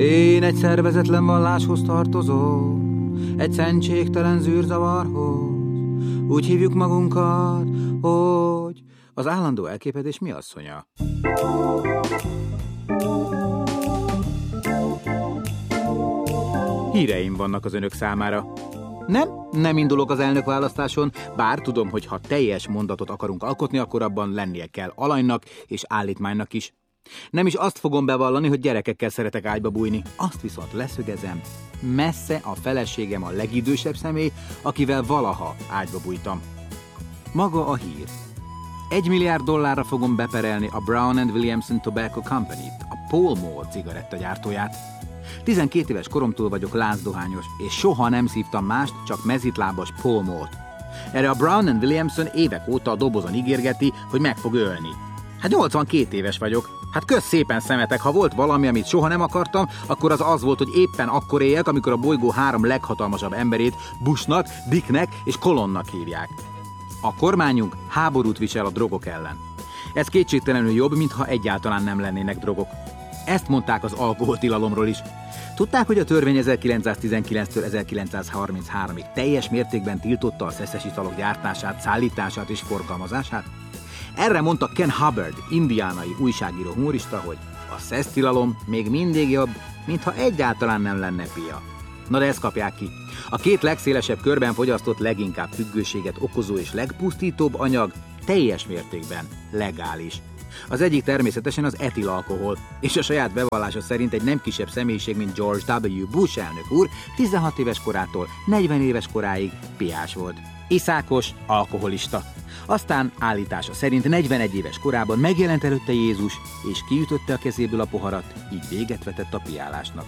Én egy szervezetlen valláshoz tartozom, egy szentségtelen zűrzavarhoz. Úgy hívjuk magunkat, hogy az állandó elképedés mi asszonya. Híreim vannak az önök számára. Nem indulok az elnökválasztáson, bár tudom, hogy ha teljes mondatot akarunk alkotni, akkor abban lennie kell alanynak és állítmánynak is. Nem is azt fogom bevallani, hogy gyerekekkel szeretek ágyba bújni. Azt viszont leszögezem, messze a feleségem a legidősebb személy, akivel valaha ágyba bújtam. Maga a hír. $1 milliárd fogom beperelni a Brown and Williamson Tobacco Company-t, a Pall Mall cigarettagyártóját. 12 éves koromtól vagyok lázdohányos, és soha nem szívtam mást, csak mezitlábas Pall Mall-t. Erre a Brown and Williamson évek óta a dobozon ígérgeti, hogy meg fog ölni. Hát 82 éves vagyok. Hát kösz szépen szemetek, ha volt valami, amit soha nem akartam, akkor az volt, hogy éppen akkor éljek, amikor a bolygó 3 leghatalmasabb emberét Bushnak, Dicknek és Colonnak hívják. A kormányunk háborút visel a drogok ellen. Ez kétségtelenül jobb, mintha egyáltalán nem lennének drogok. Ezt mondták az alkoholtilalomról is. Tudták, hogy a törvény 1919-től 1933-ig teljes mértékben tiltotta a szeszes italok gyártását, szállítását és forgalmazását? Erre mondta Ken Hubbard, indiánai újságíró humorista, hogy a szesztilalom még mindig jobb, mintha egyáltalán nem lenne pia. Na de ezt kapják ki. A 2 legszélesebb körben fogyasztott leginkább függőséget okozó és legpusztítóbb anyag teljes mértékben legális. Az egyik természetesen az etilalkohol, és a saját bevallása szerint egy nem kisebb személyiség, mint George W. Bush elnök úr 16 éves korától 40 éves koráig piás volt. Iszákos, alkoholista. Aztán állítása szerint 41 éves korában megjelent előtte Jézus, és kiütötte a kezéből a poharat, így véget vetett a piálásnak.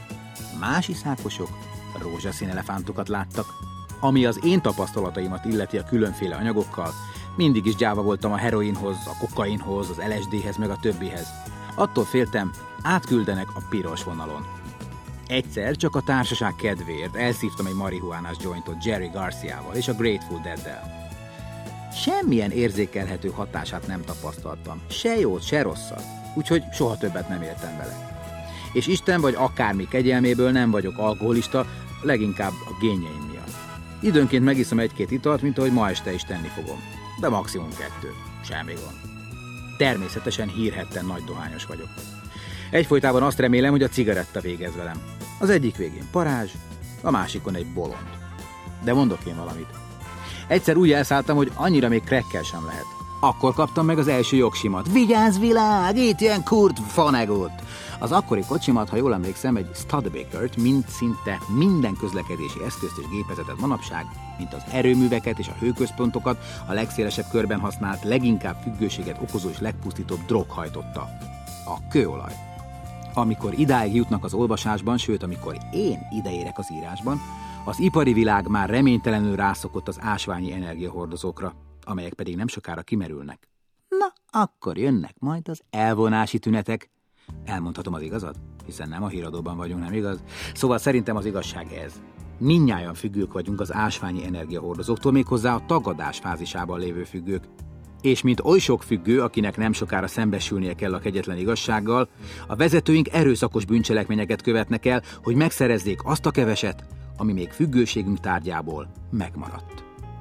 Más iszákosok rózsaszín elefántokat láttak. Ami az én tapasztalataimat illeti a különféle anyagokkal, mindig is gyáva voltam a heroinhoz, a kokainhoz, az LSD-hez, meg a többihez. Attól féltem, átküldenek a piros vonalon. Egyszer csak a társaság kedvéért elszívtam egy marihuánás jointot Jerry Garciával és a Grateful Deaddel. Semmilyen érzékelhető hatását nem tapasztaltam, se jót, se rosszat, úgyhogy soha többet nem éltem vele. És Isten vagy akármi kegyelméből nem vagyok alkoholista, leginkább a génjeim miatt. Időnként megiszom 1-2 italt, mint ahogy ma este is tenni fogom, de maximum 2, semmi gond. Természetesen hírhedten nagy dohányos vagyok. Egyfolytában azt remélem, hogy a cigaretta végez velem. Az egyik végén parázs, a másikon egy bolond. De mondok én valamit. Egyszer úgy elszálltam, hogy annyira még crackkel sem lehet. Akkor kaptam meg az első jogsimat. Vigyázz világ, itt ilyen Kurt Vonnegut! Az akkori kocsimat, ha jól emlékszem, egy Studebakert, mint szinte minden közlekedési eszközt és gépezetet manapság, mint az erőműveket és a hőközpontokat, a legszélesebb körben használt, leginkább függőséget okozó és legpusztítóbb drog hajtotta. A kőolaj. Amikor idáig jutnak az olvasásban, sőt, amikor én ideérek az írásban, az ipari világ már reménytelenül rászokott az ásványi energiahordozókra, amelyek pedig nem sokára kimerülnek. Na, akkor jönnek majd az elvonási tünetek. Elmondhatom az igazat? Hiszen nem a híradóban vagyunk, nem igaz? Szóval szerintem az igazság ez. Mindnyájan függők vagyunk az ásványi energiahordozóktól, méghozzá a tagadás fázisában lévő függők. És mint oly sok függő, akinek nem sokára szembesülnie kell a kegyetlen igazsággal, a vezetőink erőszakos bűncselekményeket követnek el, hogy megszerezzék azt a keveset, ami még függőségünk tárgyából megmaradt.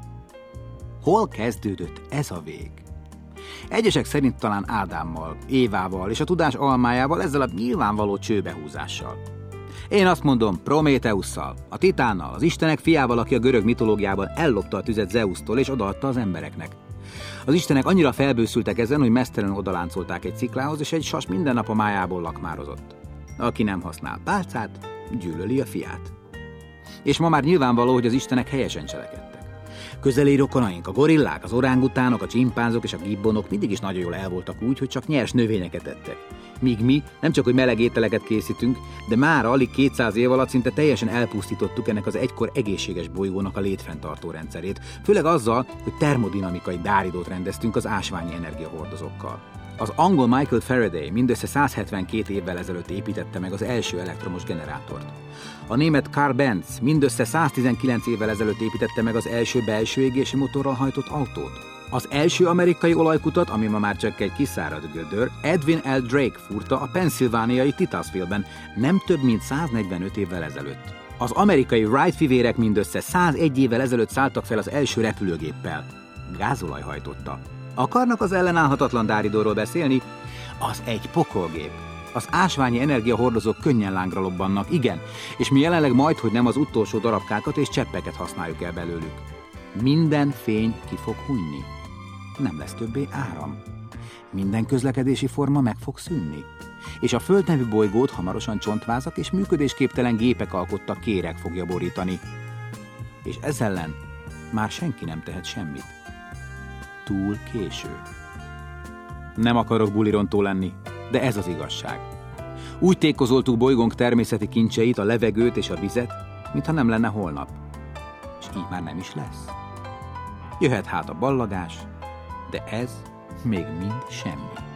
Hol kezdődött ez a vég? Egyesek szerint talán Ádámmal, Évával és a tudás almájával, ezzel a nyilvánvaló csőbehúzással. Én azt mondom, Prométheusszal, a Titánnal, az istenek fiával, aki a görög mitológiában ellopta a tüzet Zeusztól és odaadta az embereknek. Az istenek annyira felbőszültek ezen, hogy meztelenül odaláncolták egy sziklához, és egy sas minden nap a májából lakmározott. Aki nem használ pálcát, gyűlöli a fiát. És ma már nyilvánvaló, hogy az istenek helyesen cselekedtek. Közeli rokonaink, a gorillák, az orángutánok, a csimpánzok és a gibbonok mindig is nagyon jól el voltak úgy, hogy csak nyers növényeket ettek. Míg mi nem csak, hogy meleg ételeket készítünk, de már alig 200 év alatt szinte teljesen elpusztítottuk ennek az egykor egészséges bolygónak a létfenntartó rendszerét, főleg azzal, hogy termodinamikai dáridót rendeztünk az ásványi energiahordozókkal. Az angol Michael Faraday mindössze 172 évvel ezelőtt építette meg az első elektromos generátort. A német Karl Benz mindössze 119 évvel ezelőtt építette meg az első belső égési motorral hajtott autót. Az első amerikai olajkutat, ami ma már csak egy kiszáradt gödör, Edwin L. Drake fúrta a pennsylvániai Titusville-ben nem több mint 145 évvel ezelőtt. Az amerikai Wright fivérek mindössze 101 évvel ezelőtt szálltak fel az első repülőgéppel. Gázolaj hajtotta. Akarnak az ellenállhatatlan Dáridóról beszélni? Az egy pokolgép. Az ásványi energiahordozók könnyen lángra lobbannak, igen, és mi jelenleg majdhogy nem az utolsó darabkákat és cseppeket használjuk el belőlük. Minden fény ki fog hunyni. Nem lesz többé áram. Minden közlekedési forma meg fog szűnni. És a Föld nevű bolygót hamarosan csontvázak és működésképtelen gépek alkotta kéreg fogja borítani. És ez ellen már senki nem tehet semmit. Túl késő. Nem akarok bulirontó lenni, de ez az igazság. Úgy tékozoltuk bolygónk természeti kincseit, a levegőt és a vizet, mintha nem lenne holnap. És így már nem is lesz. Jöhet hát a ballagás, de ez még mind semmi.